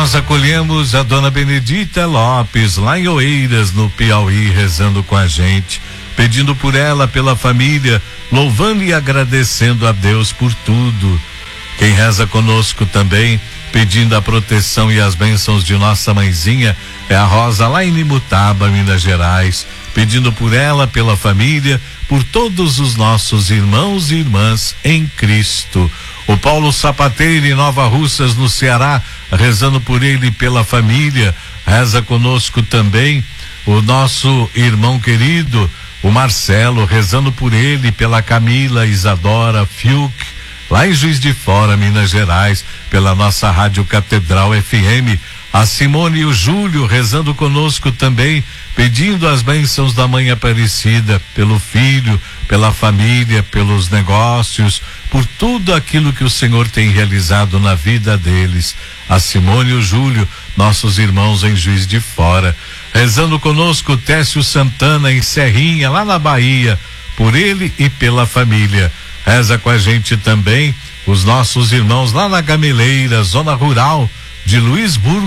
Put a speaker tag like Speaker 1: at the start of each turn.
Speaker 1: nós acolhemos a dona Benedita Lopes, lá em Oeiras, no Piauí, rezando com a gente, pedindo por ela, pela família, louvando e agradecendo a Deus por tudo. Quem reza conosco também, pedindo a proteção e as bênçãos de nossa mãezinha, é a Rosa, lá em Nimutaba, Minas Gerais, pedindo por ela, pela família, por todos os nossos irmãos e irmãs em Cristo. O Paulo Sapateiro, em Nova Russas, no Ceará, rezando por ele e pela família. Reza conosco também o nosso irmão querido, o Marcelo, rezando por ele, pela Camila Isadora Fiuk, lá em Juiz de Fora, Minas Gerais, pela nossa Rádio Catedral FM. A Simone e o Júlio rezando conosco também, pedindo as bênçãos da Mãe Aparecida, pelo filho, pela família, pelos negócios, por tudo aquilo que o Senhor tem realizado na vida deles. A Simone e o Júlio, nossos irmãos em Juiz de Fora. Rezando conosco Técio Santana, em Serrinha, lá na Bahia, por ele e pela família. Reza com a gente também os nossos irmãos lá na Gameleira, zona rural de Luisburgo,